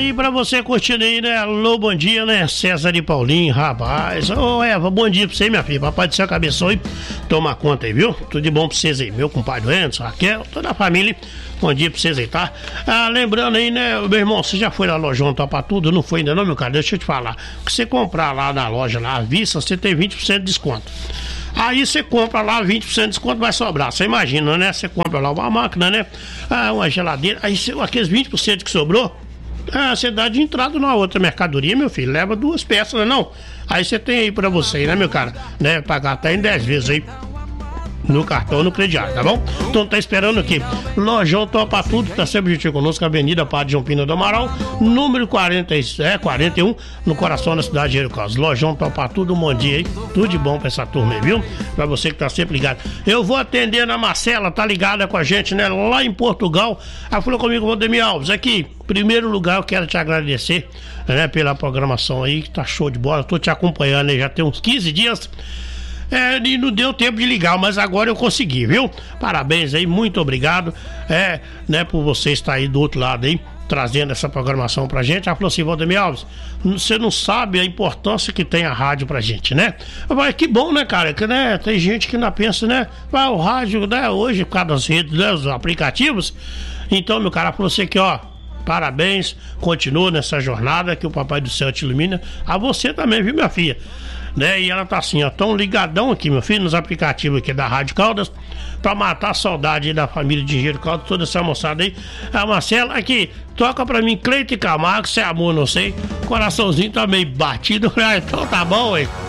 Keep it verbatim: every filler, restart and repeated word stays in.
aí pra você curtindo aí, né? Alô, bom dia, né? César e Paulinho, rapaz. Ô, Eva, bom dia pra você, minha filha. Papai do céu abençoe. Toma conta aí, viu? Tudo de bom pra vocês aí. Meu compadre Enzo, Raquel, toda a família. Bom dia pra vocês aí, tá? Ah, lembrando aí, né, meu irmão, você já foi na lojão Topa Tudo? Não foi ainda não, meu cara? Deixa eu te falar. O que você comprar lá na loja, lá à vista, você tem vinte por cento de desconto. Aí você compra lá vinte por cento de desconto, vai sobrar. Você imagina, né? Você compra lá uma máquina, né? Ah, uma geladeira. Aí você, aqueles vinte por cento que sobrou, ah, você dá de entrada numa outra mercadoria, meu filho. Leva duas peças, né, não? Aí você tem aí pra você, né, meu cara? Né? Pagar até em dez vezes aí. No cartão, no crediário, tá bom? Então tá esperando aqui. Lojão Topa Tudo, tá sempre juntinho conosco, Avenida Padre João Pina do Amaral, número quarenta, é, quarenta e um, no coração da cidade de Jericós. Lojão Topa Tudo, um bom dia aí. Tudo de bom pra essa turma aí, viu? Pra você que tá sempre ligado. Eu vou atender na Marcela, tá ligada com a gente, né? Lá em Portugal. Ela falou comigo, Valdemir Alves, aqui, em primeiro lugar eu quero te agradecer, né, pela programação aí, que tá show de bola. Tô te acompanhando aí já tem uns quinze dias. É, e não deu tempo de ligar, mas agora eu consegui, viu? Parabéns aí, muito obrigado, é, né, por você estar aí do outro lado aí, trazendo essa programação pra gente. Ela falou assim, Valdemir Alves, você não sabe a importância que tem a rádio pra gente, né? Mas que bom, né, cara? Que, né, tem gente que não pensa, né? Ah, o rádio, né, hoje, por causa das redes, né, os aplicativos. Então, meu cara, falou assim que, ó, parabéns, continua nessa jornada, que o Papai do Céu te ilumina. A você também, viu, minha filha? Né? E ela tá assim, ó, tão ligadão aqui, meu filho, nos aplicativos aqui da Rádio Caldas, pra matar a saudade aí da família de Engenheiro Caldas, toda essa moçada aí. A Marcela, aqui, toca pra mim, Cleito e Camargo, se é amor, não sei. Coraçãozinho tá meio batido. Então tá bom, hein?